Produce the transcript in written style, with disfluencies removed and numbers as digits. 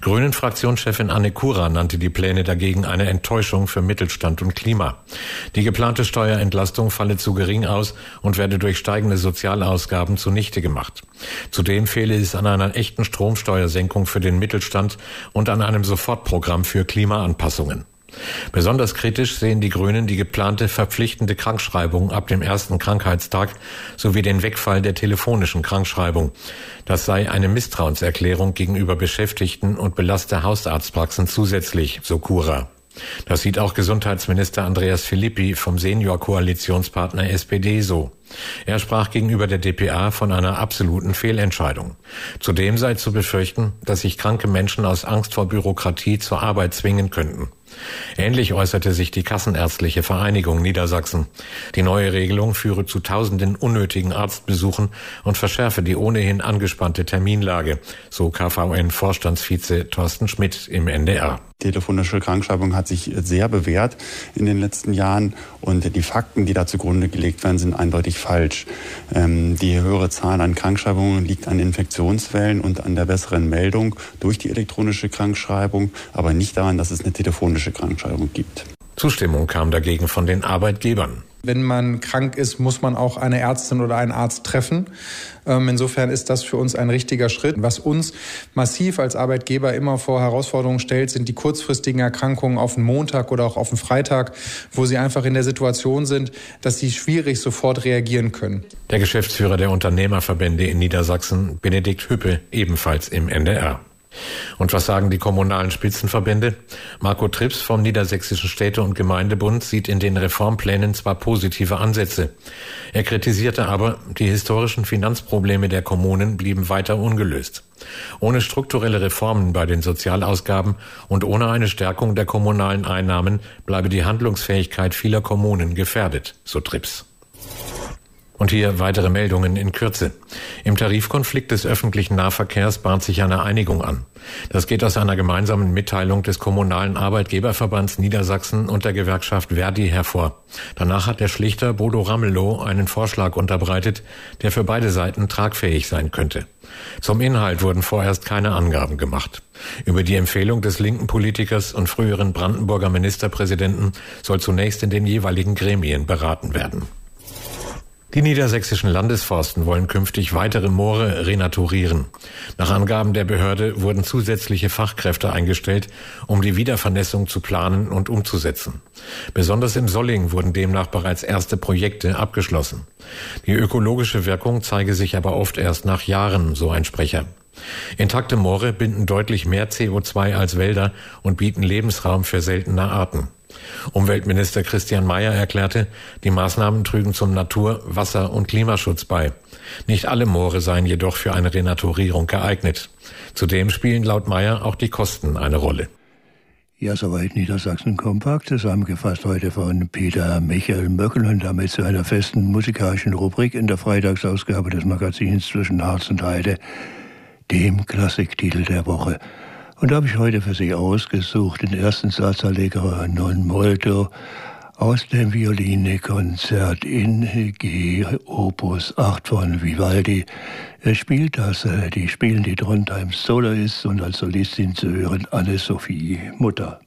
Grünen-Fraktionschefin Anne Kura nannte die Pläne dagegen eine Enttäuschung für Mittelstand und Klima. Die geplante Steuerentlastung falle zu gering aus und werde durch steigende Sozialausgaben zunichte gemacht. Zudem fehle es an einer echten Stromsteuersenkung für den Mittelstand und an einem Sofortprogramm für Klimaanpassungen. Besonders kritisch sehen die Grünen die geplante verpflichtende Krankschreibung ab dem ersten Krankheitstag sowie den Wegfall der telefonischen Krankschreibung. Das sei eine Misstrauenserklärung gegenüber Beschäftigten und belaste Hausarztpraxen zusätzlich, so Kura. Das sieht auch Gesundheitsminister Andreas Philippi vom Senior-Koalitionspartner SPD so. Er sprach gegenüber der dpa von einer absoluten Fehlentscheidung. Zudem sei zu befürchten, dass sich kranke Menschen aus Angst vor Bürokratie zur Arbeit zwingen könnten. Ähnlich äußerte sich die Kassenärztliche Vereinigung Niedersachsen. Die neue Regelung führe zu tausenden unnötigen Arztbesuchen und verschärfe die ohnehin angespannte Terminlage, so KVN-Vorstandsvize Thorsten Schmidt im NDR. Telefonische Krankschreibung hat sich sehr bewährt in den letzten Jahren und die Fakten, die da zugrunde gelegt werden, sind eindeutig falsch. Die höhere Zahl an Krankschreibungen liegt an Infektionswellen und an der besseren Meldung durch die elektronische Krankschreibung, aber nicht daran, dass es eine telefonische Krankschreibung gibt. Zustimmung kam dagegen von den Arbeitgebern. Wenn man krank ist, muss man auch eine Ärztin oder einen Arzt treffen. Insofern ist das für uns ein richtiger Schritt. Was uns massiv als Arbeitgeber immer vor Herausforderungen stellt, sind die kurzfristigen Erkrankungen auf den Montag oder auch auf den Freitag, wo sie einfach in der Situation sind, dass sie schwierig sofort reagieren können. Der Geschäftsführer der Unternehmerverbände in Niedersachsen, Benedikt Hüppe, ebenfalls im NDR. Und was sagen die kommunalen Spitzenverbände? Marco Trips vom Niedersächsischen Städte- und Gemeindebund sieht in den Reformplänen zwar positive Ansätze. Er kritisierte aber, die historischen Finanzprobleme der Kommunen blieben weiter ungelöst. Ohne strukturelle Reformen bei den Sozialausgaben und ohne eine Stärkung der kommunalen Einnahmen bleibe die Handlungsfähigkeit vieler Kommunen gefährdet, so Trips. Und hier weitere Meldungen in Kürze. Im Tarifkonflikt des öffentlichen Nahverkehrs bahnt sich eine Einigung an. Das geht aus einer gemeinsamen Mitteilung des Kommunalen Arbeitgeberverbands Niedersachsen und der Gewerkschaft Verdi hervor. Danach hat der Schlichter Bodo Ramelow einen Vorschlag unterbreitet, der für beide Seiten tragfähig sein könnte. Zum Inhalt wurden vorerst keine Angaben gemacht. Über die Empfehlung des linken Politikers und früheren Brandenburger Ministerpräsidenten soll zunächst in den jeweiligen Gremien beraten werden. Die niedersächsischen Landesforsten wollen künftig weitere Moore renaturieren. Nach Angaben der Behörde wurden zusätzliche Fachkräfte eingestellt, um die Wiedervernässung zu planen und umzusetzen. Besonders im Solling wurden demnach bereits erste Projekte abgeschlossen. Die ökologische Wirkung zeige sich aber oft erst nach Jahren, so ein Sprecher. Intakte Moore binden deutlich mehr CO2 als Wälder und bieten Lebensraum für seltene Arten. Umweltminister Christian Mayer erklärte, die Maßnahmen trügen zum Natur-, Wasser- und Klimaschutz bei. Nicht alle Moore seien jedoch für eine Renaturierung geeignet. Zudem spielen laut Mayer auch die Kosten eine Rolle. Ja, soweit Niedersachsen kompakt, zusammengefasst heute von Peter Michael Möckel und damit zu einer festen musikalischen Rubrik in der Freitagsausgabe des Magazins Zwischen Harz und Heide, dem Klassiktitel der Woche. Und da habe ich heute für Sie ausgesucht den ersten Satz Allegro non molto aus dem Violine-Konzert in G, Opus 8 von Vivaldi. Er spielt das, die spielen die Trondheim Soloists und als Solistin zu hören Anne-Sophie Mutter.